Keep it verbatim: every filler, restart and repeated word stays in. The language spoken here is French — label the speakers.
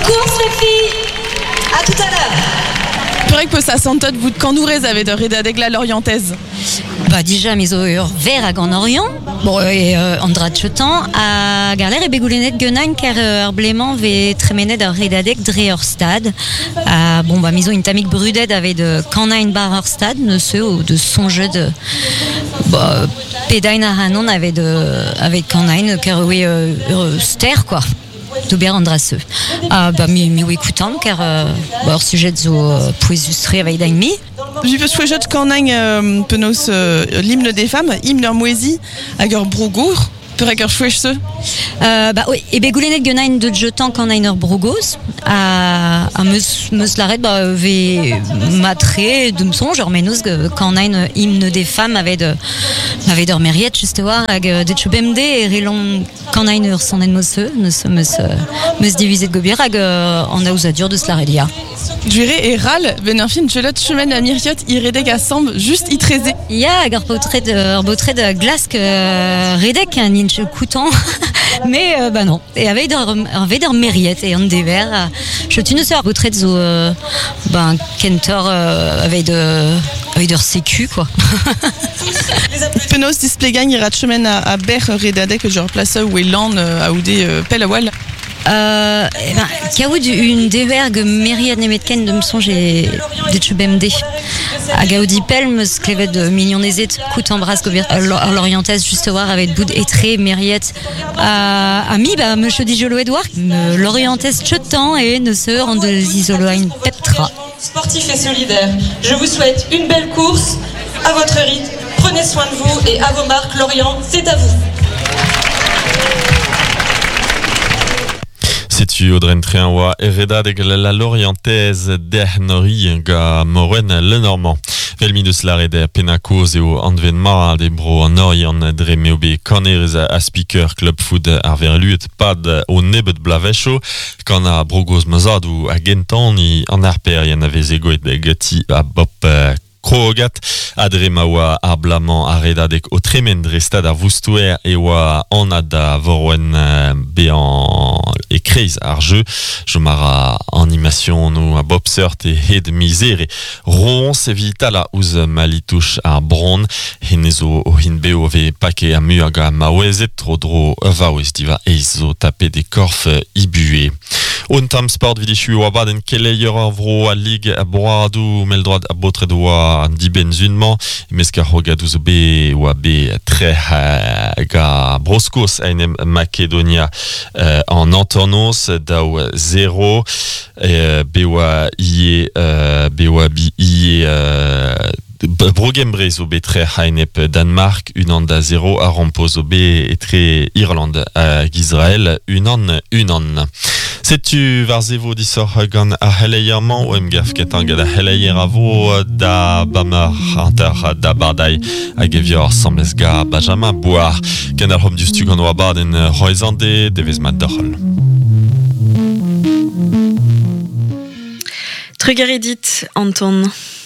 Speaker 1: course les filles. À tout à l'heure.
Speaker 2: Purek peut ça sentot vous de Candourez avait de redadeg la Lorientaise.
Speaker 3: Bah déjà mes ur ver hag an Orient. Bon et euh, andra tchetan a galer e begoulenet genañ ker euh, ar bleman ve tremenet ar redadeg dre ur stad. Ah, bon bah miso une tamik brudet avait de kanañ bar ur stad ne se ou de songe de bah, pedain ar hanon avait de avec kanañ ker oui euh, ur ster quoi. D'ober andra se. Ah bah mi mi écoutant car euh, bah, ur sujet zo euh, poesustre avec dañ mi.
Speaker 2: J'ai fait chouette quand on a penos l'hymne des femmes, hymne leur moisi, hag ur brogour, purek ur chouech se.
Speaker 3: Euh, bah oui, et begoulenet genañ de jetan quand on a ur brogos, à à meus meus laret bah ve matre de m'son genre menos quand on a une hymne des femmes avait de avait d'ur mériette juste voir hag de chubemde et relon quand on a une ur sonnen moseux, ne se meus meus diviser de gobier hag on a ousadur de slarelia.
Speaker 2: Juré et ral, ben un film chelot chemin à miriot iredeg assemble juste itrezé.
Speaker 3: Ya hag ur potret de ur potret de glace que redek un inch coutant. Mais euh, bah non, et avec avec d'ur mériette et on dever je tu ne sais pas très zo euh, ben kentor euh, avec de avec d'ur sécu quoi.
Speaker 2: Penos display gang ira chemin à à ber redadeg genre place où est land à oudé pelawal.
Speaker 3: Euh, eh ben, kaout une dévergue mériade nemetken de m'son j'ai des chubemde. A gaudi pel me sklevet de million nezet coûte en bras gobir l'orientaise juste voir avec bout et très mériette à ami bah me chedi jolo Edouard l'orientaise chetan et ne se rend de isoloine peptra.
Speaker 1: Sportif et solidaire, je vous souhaite une belle course à votre rythme. Prenez soin de vous et à vos marques. Lorient, c'est à vous.
Speaker 4: C'est-tu Audrey Tréanwa et Reda de la Lorientaise d'Ernori ga Moren le Normand. Velmi de slare de Penacos et au Anvenma des bro en Orient dremeobe Caners à speaker club food arverluet pad au nebet blavecho quand a brogos mazad ou à Genton ni en arper y en avait zego et de gati à bop Krogat, adrema oa ar blaman a redadek o tremendre stad ar voustouer e oa anad a vorwen uh, be an e kreiz ar jeu. Jomar a animation nou a bobsert e hed mizere. Rons evita la ouz malitouch ar bron. Henezo o hinbe o ve pake a mu hag a maouezet tro dro vaouez diva eizo tape de korf ibue. On tam sport vidichu oa bad en keleier ar vro a lig a broadou meldroad a botre doa an diben zunman, meska rogadou zo be oa be tre ga broskos a enem Makedonia uh, en Antornos daou zéro uh, be oa ie uh, be oa bi ie uh, Brogembre zo be tre hainep Danemark, un an da zéro a rampo zo be etre Irlande hag Israël, un an, un an. Setu varzevo disor gant a heleierman o em gaf ket an gant a heleier avo da bamar antar da bardai hag evior semblez ga Benjamin Boar ken ar hom dustu gant oa bad en roezande devez mat dorol.
Speaker 5: Trugaredit, Anton.